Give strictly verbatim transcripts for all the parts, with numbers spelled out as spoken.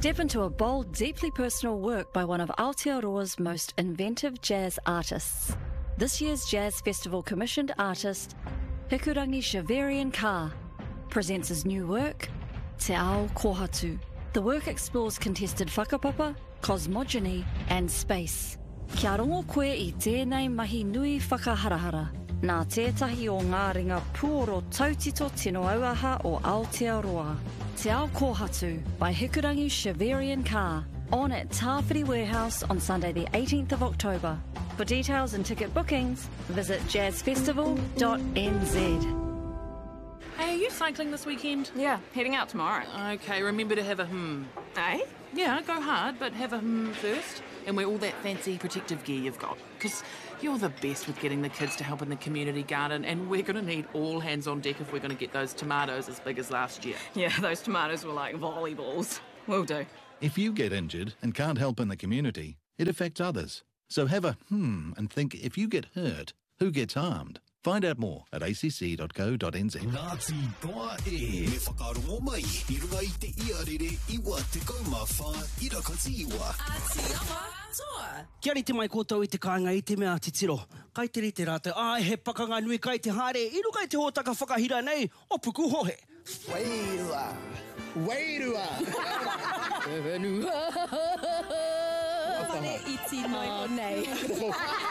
Step into a bold, deeply personal work by one of Aotearoa's most inventive jazz artists. This year's Jazz Festival commissioned artist, Hikurangi Shavarian Ka, presents his new work, Te Ao Kohatu. The work explores contested whakapapa, cosmogony and space. Kia rongo koe I tēnei mahi nui whakaharahara, nā tētahi o ngā ringa puoro tautito tino auaha o Aotearoa. Te Ao Kohatu by Hikurangi Shavarian Ka, on at Tāwhiri Warehouse on Sunday the eighteenth of October. For details and ticket bookings, visit jazz festival dot n z. Hey, are you cycling this weekend? Yeah, heading out tomorrow. Okay, remember to have a hmm. Eh? Yeah, go hard, but have a hmm first. And wear all that fancy protective gear you've got. Because you're the best with getting the kids to help in the community garden, and we're going to need all hands on deck if we're going to get those tomatoes as big as last year. Yeah, those tomatoes were like volleyballs. Will do. If you get injured and can't help in the community, it affects others. So have a hmm and think, if you get hurt, who gets harmed? Find out more at a c c dot co dot n z. Ngāti toa e, me whakarongo mai, I runga I te iarere, iwa te kaumawha, I rakati iwa. Atiawa toa. Kia rite mai koutou I te kāinga I te mea te tiro. Kai te rite rātou, ai he pakanga nui kai te haere, I runga I te hōtaka whakahira nei, o puku hohe. Wairua, wairua. Ewenua. Whare iti mai o nei.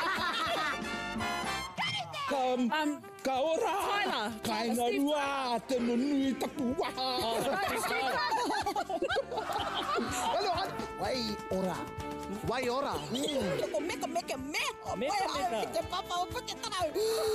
Um, Um, ka ora. Tyler. Kainga rua, te nunui taku waha. Wai ora. Wai ora. Meko, meko, meko, meko. Meka, meka. Te papa o puke tarau.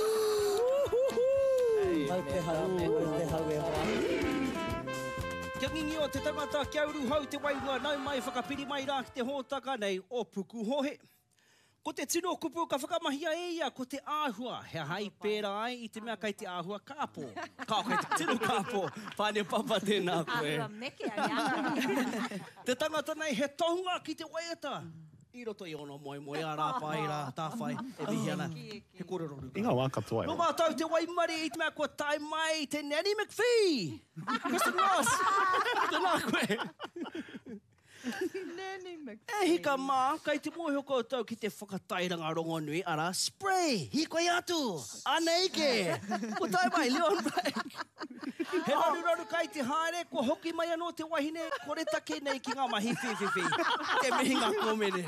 Mai te hau, mai te hau e hoa. Kia ngingi o te tangata kia uru hau te wairua nau mai whakapiri mai rā ki te hōtaka nei o puku hohe. Ko te tino kupu ka whakamahia e ia, ko te āhua. He hai pērā ai I te mea kai te āhua kāpō. Kā kai te tino kāpō. Pāne papa tēnā koe. Āhua meke a ngā. Te tangata nei he tohunga ki te waiata. I roto I ono moe moe a rā pai rā tāwhai. E mihi ana. He kōrero Inga wā katoa. No mātou te waimari I te mea kua tai mai te Nanny McPhee. Kristen Ross. Tēnā koe. Nanny McPhee. E hika mā, kai te mōhio koutou ki te whakatairanga rongo nui ara. Spray, hikoi atu, aneike. Ko tai mai, Leon Blake. He raruraru kai te haere, ko hoki mai anō te wahine, kore take nei ki ngā mahi whiwhiwhi. Te mihinga komene.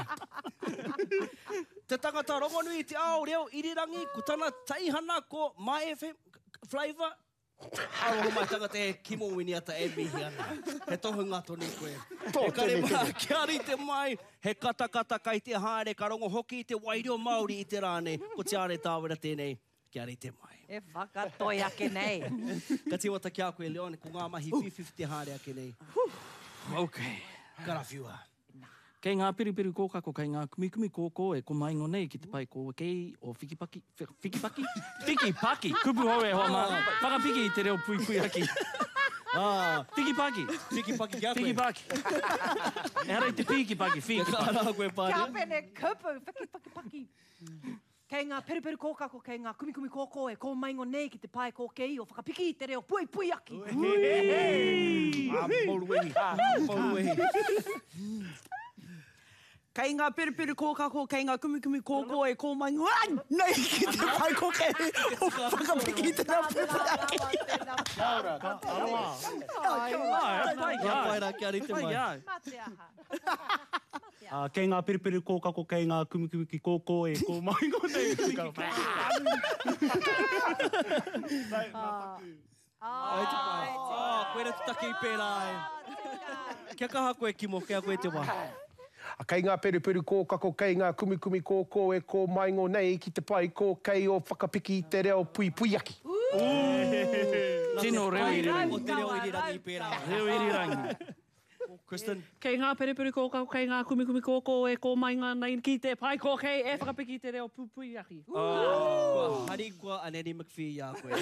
Te tangata rongo nui te ao reo irirangi, ko tana taihana ko My F M Flavour. Aroho mai tangata e kimo wini ata e mihi ana. He tohu ngā toni koe. He kare mā, kia rite mai, he katakata kai te haere, ka rongo hoki I te waireo Māori I te rāne, ko te are tāwera tēnei, kia rite mai. E whakatoi ake nei. Ka tiwata kia koe Leone, ko ngā mahi whiwhiwhi te haere ake nei. Okay. Karawhiua. Kei ngā piripiru kōkako, kei ngā kumikumi kōkō e ko maingo nei ki te pai ko kei o whikipaki, whikipaki? Whikipaki, kupu hau e hoa mā. Whakapiki I te reo pui pui aki. Ah, Whikipaki. whikipaki kia koe. Whikipaki. E harai te whikipaki, Ka whikipaki. rā koe Kia pāre. pene kupu, whaki, whaki, whaki. Kei ngā periperu kōkako, kei ngā kumikumi kōkō e kō maingo nei ki te pai kō kei o whakapiki I te reo pui pui aki. Ah, moruehi. Moruehi. Kei ngā periperu kōkako, kei ngā kumikumi kōkō e kō maingo ai, nei ki te pai ko kei o whakapiki I te reo pui pui aki. Kaora, kaora. Kia pai rā, kia rite mai. Mate aha. Uh, kei ngā piripiru kōkako, kei ngā kumikumi kōkō e ko maingo nei. Ai te pai. Ah, koe re te take I pērā e. Kia kaha koe kimo, kia koe te wā. Kei ngā peruperu kōkako, kei ngā kumikumi kōkō e ko maingo nei ki te pai ko kei o whakapiki I te reo pui pui aki. Tino reo irirangi. O te reo irirangi I pērā. Reo irirangi. Kristen. Kei ngā periperu kōkako, kei ngā kumikumi kōkō e kō mainga nei ki te pai ko kei e whakapiki I te reo pupui aki. Kua hari kua a Nanny McPhee ia koe.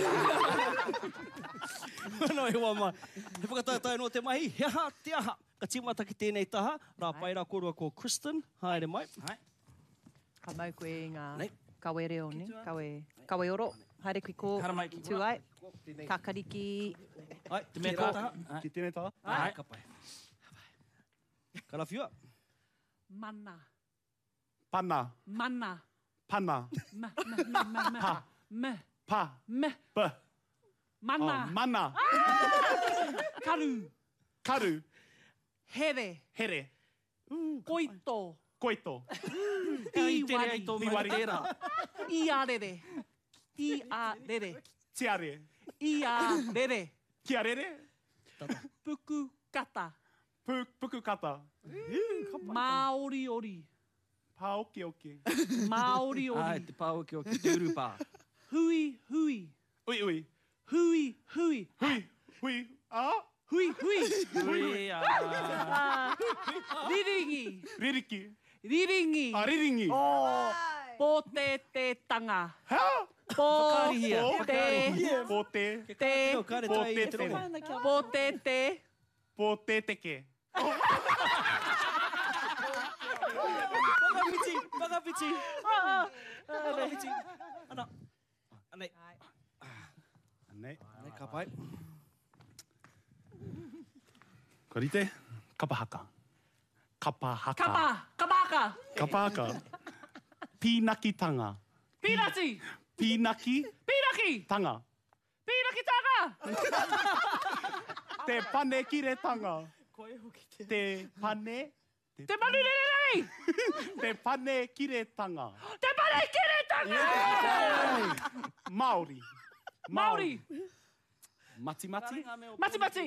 No e wā mai. He whakatautai no te mahi, he aha, te aha. Ka timata ki tēnei taha, rā pai rā korua ko Kristen. Haere mai. Hai. Ka mau koe I ngā Nei. kawe reo ne, kawe, kawe oro. Haere kui ko Hara mai ki tu ai. Kakariki. Ai, Te mea rā taha. Ki tēnei tā. Ai, ka pai. Karawhiua. Mana. Pana. Mana. Pana. Ma, ma, ma, ma, ma. Pa. Me. Pa. Me. P. Mana. Oh, mana. Karu. Karu. Here. Here. Koito. Koito. Tiwari. Tiwari. Iarere. Iarere. Tiare. Iarere. Kiarere. Puku kata. Puku kata. Maori ori. Paoki oki. Maori ori. Ai, te paoki oki, te urupā. Hui, hui. Ui, ui. Hui, hui. Hui, hui. Ah? Hui, hui. Hui, ah. Riringi. Ririki. Riringi. Ah, riringi. Oh. Po te te tanga. Ha? Po Whakarihia. te. Po te. Te. Ka kare Po tai te e te rongo. te. Po te te. Po te teke. Whakawhiti, whakawhiti. Whakawhiti. Ana. Anei. Nei. Anei, ka pai. Ko rite. Kapahaka. Kapahaka. Kapa. Kapaka. Kapahaka. Pīnakitanga. Pinati. Pīnaki. Pinaki. Tanga. Pinaki tanga. Te pane kire tanga. Te pane. Te manu re re re. Te pane kire tanga. Te pane kire tanga. Maori. Maori. Mati mati. Mati mati.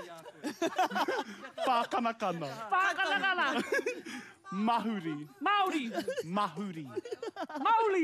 Pākanakana. Pākanakana. Mahuri. Maori. Mahuri. Maoli.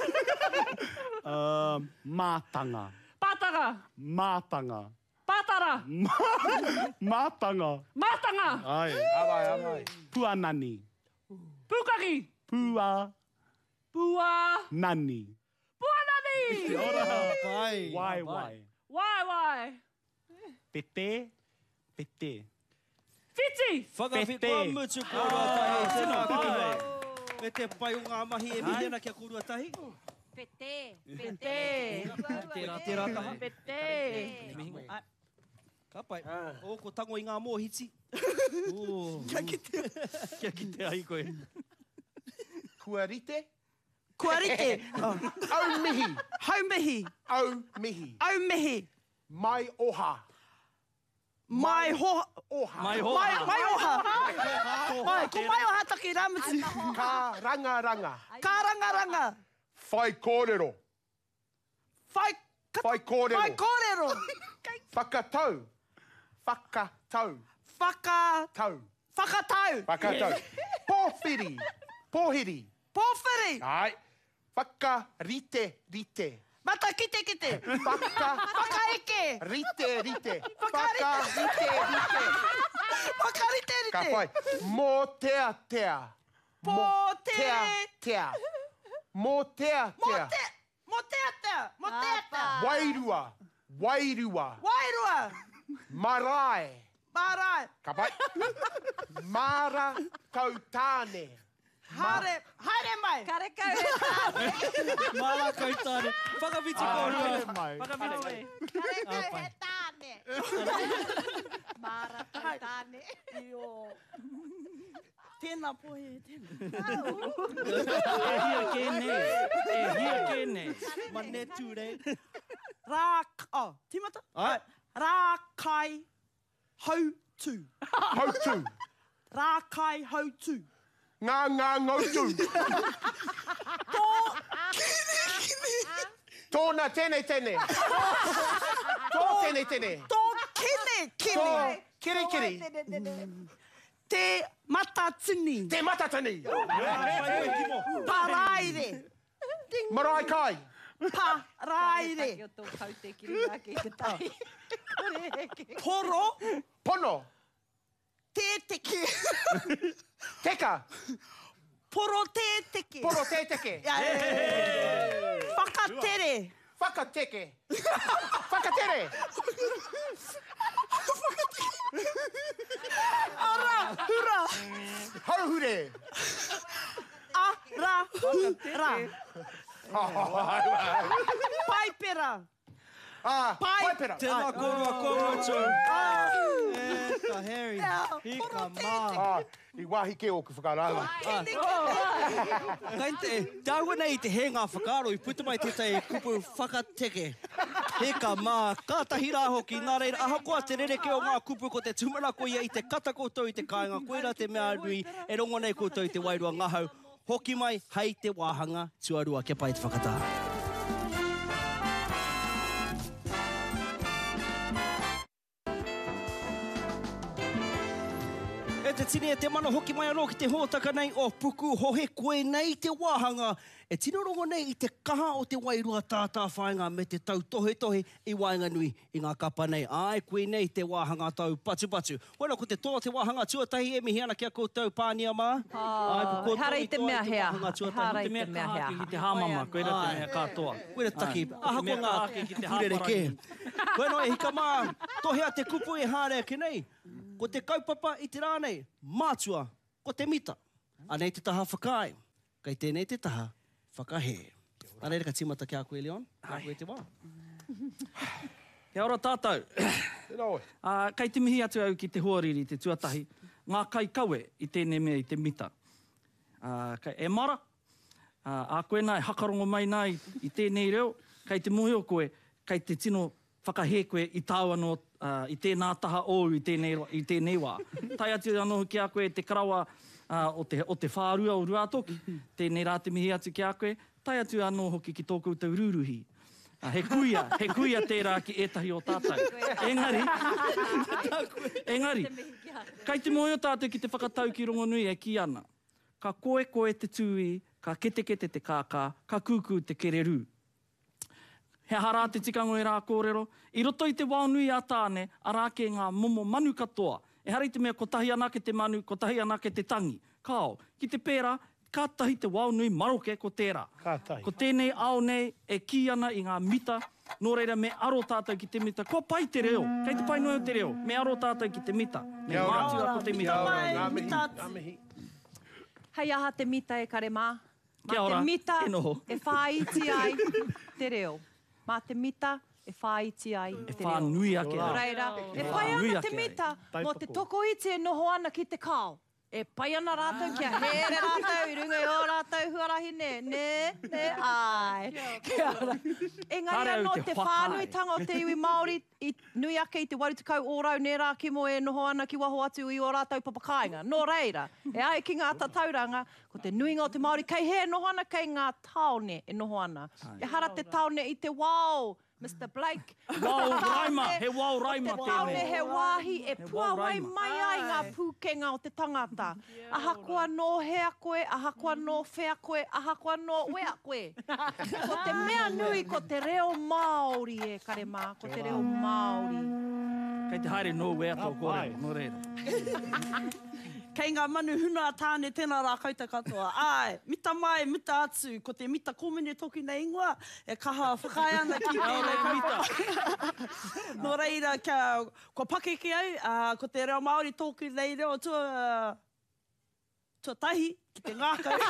Uh, mātanga. Pātanga. Mātanga. Pātara. Mātanga. Mātanga. Ai. Awai, awai. Puanani. Pukaki. Pua. Pua. Nani. Puanani. Ora. Kai. Wai wai. Wai wai. Pete. Pete. Fiti. Whakawhikoa mutu korua tahi. Tēnā pai. E te pai o ngā mahi e mihi ana kia korua tahi. Pete. Pete. Tērā, tērā taha. Pete. Ai. Ka pai. O, ko tango i ngā mōhiti. Kia kite. Kia kite ai koe. Kua rite. Kua rite. Au mihi. Hau mihi. Au mihi. Au mihi. Mai oha. Mai hoha. Oha. Mai Mai, hoha. mai oha. Mai, ko mai oha taki ramutu. Ka ranga ranga. Ka ranga ranga. Whai kōrero. Whai, Whai kōrero. Whai kōrero. Whakatau. Whakatau. Whaka, Tau. whakatau. Whakatau. Pōwhiri. Pōhiri. Pōwhiri. Ai. Whakarite, rite. Mata kite kite. Whaka. Whakaeke. Rite, rite. Whakarite. Whakarite, rite. Whakarite rite. Ka pai. Mō tea, tea. Pō te. Tea, tea. Mō tea, Mo tea. te. Mo tea tea. Mo tea tea. Wairua. Wairua. Wairua. Marae. Marai. Ka pai. Mara tautāne. Hare. Haere mai. Kare kare. Mara kaitare. Whakawhiti korua. mai. Whakawhiti. Kare Ah, kare pai. he tāne. Mara tāne. Io. Tēnā pohe e tēnā. E hia kēne. E hia kēne. Mane ture. Rā, oh, tīmata? Ai. Rā kai hau tū. Hautu. Rā kai hau tū. Ngā ngā ngautu. Tō, Tōna tēne tēne. Tō tēne tēne. tō kene Tō kene. kiri kiri. Te matatini. Te matatani. Paraire. Marae kai. Paraire. Yo tō kau te kiri rā ki te tai. Poro. Pono. Te teke. Teka. Poro te teke. Poro te teke. Ia, e. Whakatere. Whakateke. Whakatere. Ara, hura. Hauhure. Ara, hura. Paipera. Ah, Pai- paipera. Tēnā korua komutu. E Harry. Hika mā. Ah, I wahi ke o ku whakaranga. Kai te, taua nei te henga whakaro i puta mai tētai kupu whakateke. Hika mā, kātahi rā hoki, nā reira, ahakoa te rereke o ngā kupu ko te tumana ko ia i te kata koutou i te kāinga, koera te mea nui, e rongo nei koutou i te wairua ngahau. Hoki mai, hei te wāhanga, tuarua, kia pai te whakatāra. E te tine e te mana hoki mai anō ki te hōtaka nei o puku hohe koe nei te wāhanga. E tino rongo nei i te kaha o te wairua tātā whainga me te tau tohe tohe i wainga nui i ngā kapa nei. Ai, koe nei te wāhanga tau patu patu. Wena ko te toa te wāhanga tuatahi e mihi ana kia koutou pānia mā. Oh, hara i te mea hea. Hara i te mea hea. Ki te hāmama, koera te mea kātoa. Koera taki, aha ko ngā kurereke. Wena e hika mā, tohea te kupu e hārea ki nei. Ko te kaupapa i te rānei, mātua, ko te mita. Anei te taha whakai, kai tēnei te taha whakahe. Anei reka timata kia koe, Leon. Kia koe te wā. Kia ora tātou. uh, kai te mihi atu au ki te huariri, te tuatahi. Ngā kai kaue i tēnei mea i te mita. Uh, kai e mara, uh, a koe nai hakarongo mai nai i tēnei reo, kai te mohi o koe, kai te tino whakahe koe i tāu anō uh, i tēnā taha o i tēnei, i tēnei wā. Tai atu anō ki a koe te karawa uh, o, te, o te whārua o Ruatoki, tēnei rā te mihi atu ki a koe, tai atu anō hoki ki tōku tau ruruhi. Uh, he kuia, he kuia tērā ki etahi o tātou. Engari, engari, kai te mohi o tātou ki te whakatau ki rongo nui e ki ana. Ka koe koe te tūi, ka kete kete te kākā, ka kūkū te kereru. He hara te tikango e rā kōrero. I roto i te wānui a tāne, a rā ke ngā momo manu katoa. E hari te mea ko tahi anake te manu, ko tahi anake te tangi. Kao, ki te pērā, ka tahi te wānui maroke ko tērā. Ko tēnei ao nei e ki ana i ngā mita, nō reira me aro tātou ki te mita. Ko pai te reo, kei te pai noi o te reo, me aro tātou ki te mita. Me mātua ko te mita. Ngā mihi. Hei aha te mita e kare mā. Kia ora, te mita e noho. e whāiti ai te reo. Mā te mita e whāiti ai te reo. E whānui ake Nō reira, e whai ana te mita mō te toko iti e noho ana ki te kao. E pai ana rātou kia here rātou, i runga i o rātou huarahi ne, ne, ne, ai. Kia ora. Engari anō te whānuitanga o te iwi Māori, i nui ake i te warutukau ōrau, ne rā ki mo e noho ana ki waho atu i o rātou papakainga. Nō reira, e ai ki ngā tatauranga, ko te nuinga o te Māori, kei he noho ana kei ngā taone e noho ana. E hara te taone i te wao, Mister Blake. Wau raima, he wau raima tēnei. Te taone he wāhi e pua wai mai ai ngā pūkenga o te tangata. Ahakoa no hea koe, ahakoa no whea koe, ahakoa no wea koe. Ko te mea nui, ko te reo Māori e kare mā, ko te reo Māori. Kei te haere no wea tō kore, no reira. Kei ngā manu huna a tāne tēnā rā kauta katoa. Ai, mita mai, mita atu, ko te mita kōmene toki nei ingoa, e kaha whakai ana ki tēnei kaupapa. Nō reira, kia, kua pake ki au, uh, ko te reo Māori tōku nei reo tua, tua tahi ki te ngākau.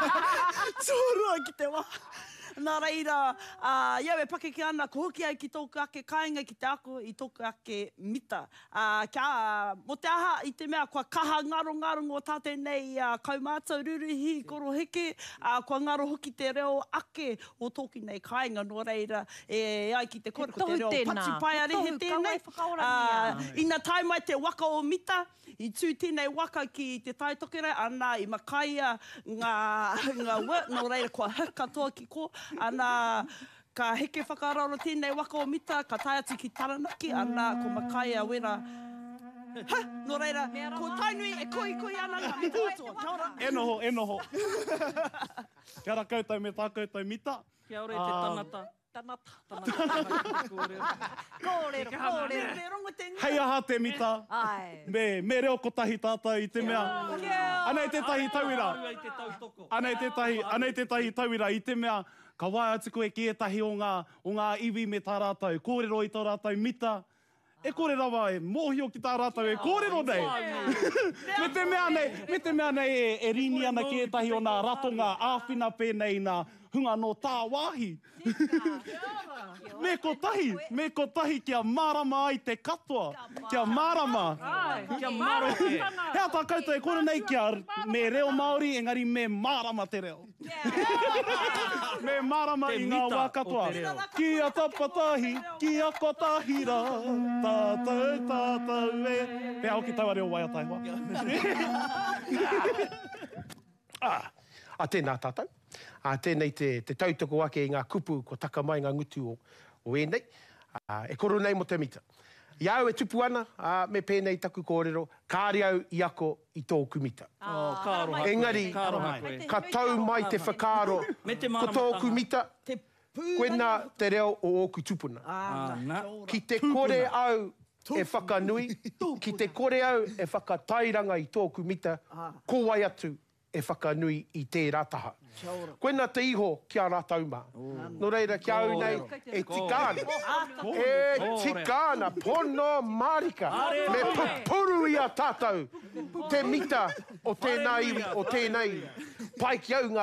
Tōrua ki te wā. Nā reira, uh, iau e pake ki ana, ko hoki ai ki tōku ake kāinga ki te ako i tōku ake mita. Uh, kia, uh, mo te aha i te mea, kua kaha ngaro ngaro ngō tātou nei uh, kaumātau ruruhi, koro heke, uh, kua ngaro hoki te reo ake o tōku nei kāinga. Nō reira, e ai ki te kore, ko te reo pachi pai arehe tēnei. Uh, ina tai mai te waka o mita, i tū tēnei waka ki te taitokere, ana i makaia ngā, ngā wā, nō reira kua hika toa ki ko, ana ka heke whakararo tēnei waka o mita, ka tai atu ki Taranaki, ana ko makaia wera. Ha, nō reira, ko tainui e koi koi ana ngā mita atua. Kia ora. E noho, e noho. Kia ora koutou me tā koutou mita. Kia ora e te tanata. Tanata. Tanata. Kōrero, kōrero. Hei aha te mita. Ai. Me, me reo kotahi tātou i te mea. Anei te tahi tauira. Anei te tahi, anei te tahi tauira i te mea. Ka wai atu koe ki etahi o ngā, o ngā iwi me tā rātou. Kōrero i tā rātou mita. E kore rawa e mōhio ki tā rātou e kōrero nei. Me te mea nei, me te mea nei e, e rini ana ki etahi o nā ratonga āwhina pēnei nā hunga no tā wāhi. Me ko tahi, me ko tahi kia marama ai te katoa. Kia marama. Kia maroke. Hea tā koutou e kore nei kia me reo Māori, engari me marama te reo. Me marama Te i ngā mita wā o katoa. te reo. Kia tapatahi, kia kotahira, tātou, tātou e. Pea hoki taua reo wai a tai wā. Ah, a tēnā tātou. A tēnei te, te tautoko ake i ngā kupu ko taka mai ngā ngutu o, o enei. Uh, e koro nei mo te mita. Iau e tupu ana, uh, me pēnei taku kōrero, kāre au i ako i tōku mita. Oh, kāro hako. Engari, Kāro hako. ka tau mai te whakaro Me te ko maramatanga. tōku mita, koe nā te reo o ōku tupuna. Ah, nā. Ki te kore au e whakanui, ki te kore au e whakatairanga i tōku mita, ko wai atu e whakanui i tērā taha. Koe nā te iho kia rātau mā. No reira, kia au nei, e tikāna. E tikāna, pono marika. Me pupuru i a tātou. Te mita o tēnei, o tēnei. Pai ki au ngā